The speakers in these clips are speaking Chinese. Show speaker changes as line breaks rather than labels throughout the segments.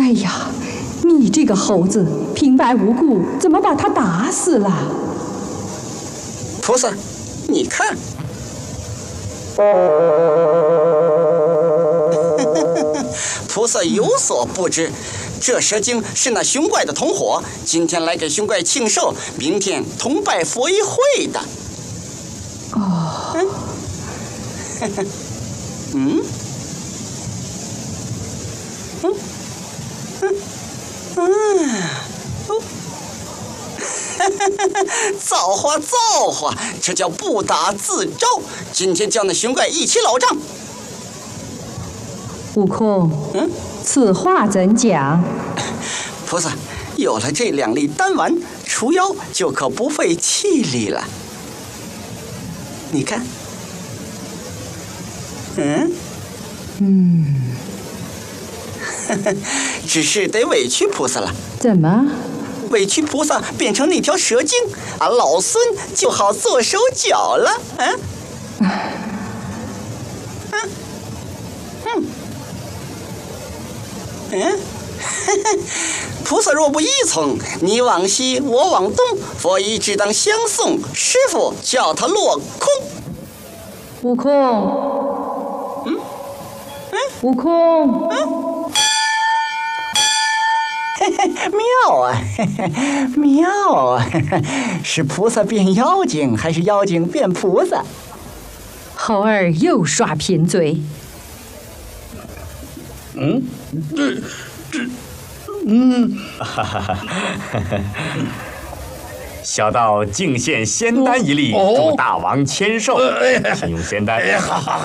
哎呀，你这个猴子，平白无故怎么把他打死了？
菩萨，你看。菩萨有所不知，这蛇精是那熊怪的同伙，今天来给熊怪庆寿，明天同拜佛一会的。
哦，
嗯，造化造化，这叫不打自招。今天叫那熊怪一起老账。
悟空，此话怎讲？
菩萨，有了这2粒丹丸，除妖就可不费气力了。你看，只是得委屈菩萨了。
怎么？
委屈菩萨变成那条蛇精，俺老孙就好做手脚了。菩萨若不依从，你往西，我往东，佛衣只当相送。师傅叫他落空。
悟空，悟空，
妙啊，妙啊！是菩萨变妖精，还是妖精变菩萨？
猴儿又耍贫嘴。
小道敬献仙丹一粒，祝大王千寿。请用仙丹。
好。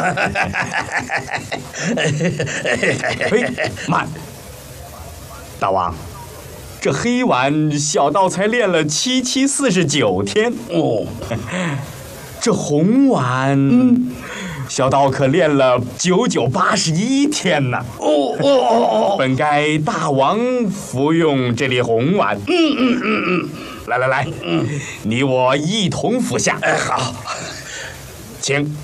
嘿，慢！大王，这黑丸小道才练了7749天哦，这红丸，小道可练了9981天呢。本该大王服用这粒红丸。来，你我一同服下。
好，
请。